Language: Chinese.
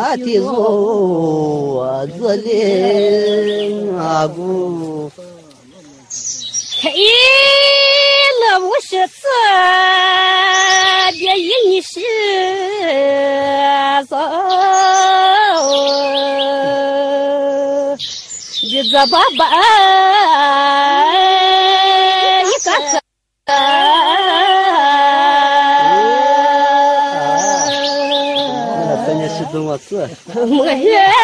的如子林啊姑。 开了50次，别以你是走，日子爸爸一个字。 那真的是怎么事？ 我